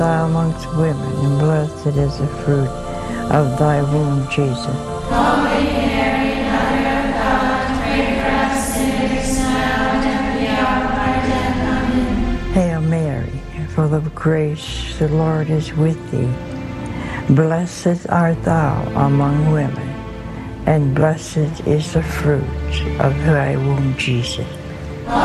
thou amongst women, and blessed is the fruit of thy womb, Jesus. Holy Mary, Mother of God, pray for us sinners now and at the hour of our death. Amen. Hail Mary, full of grace, the Lord is with thee. Blessed art thou among women, and blessed is the fruit of thy womb, Jesus.